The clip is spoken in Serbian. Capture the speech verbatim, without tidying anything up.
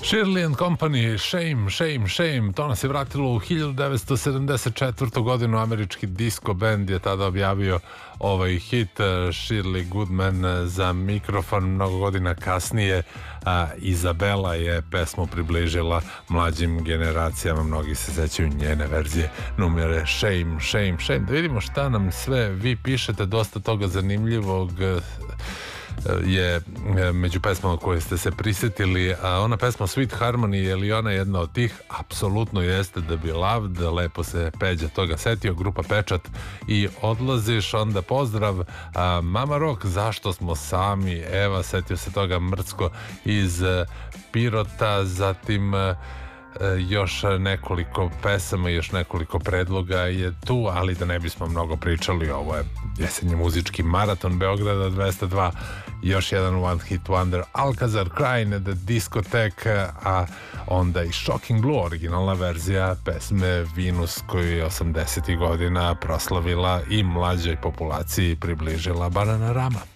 Shirley and Company, Shame, Shame, Shame, to nas je vratilo u hiljadu devetsto sedamdeset četvrtu godinu. Američki disco band je tada objavio ovaj hit. Shirley Goodman za mikrofon. Mnogo godina kasnije a, Izabela je pesmu približila mlađim generacijama. Mnogi se sećaju njene verzije numere Shame, Shame, Shame. Da vidimo šta nam sve vi pišete. Dosta toga zanimljivog je među pesmama koje ste se prisjetili. A ona pesma Sweet Harmony, je li ona jedna od tih? Apsolutno jeste. Da bi loved, lepo se Peđa toga setio, grupa Pečat i Odlaziš. Onda pozdrav a, Mama Rock, Zašto smo sami, Eva setio se toga, Mrcko iz Pirota. Zatim još nekoliko pesama, još nekoliko predloga je tu, ali da ne bismo mnogo pričali, ovo je jesenji muzički maraton Beograda dvesta dva, još jedan One Hit Wonder, Alcazar, Crying the Discotheque, a onda i Shocking Blue, originalna verzija pesme Venus, koju je osamdesetih godina proslavila i mlađoj populaciji približila Bananarama.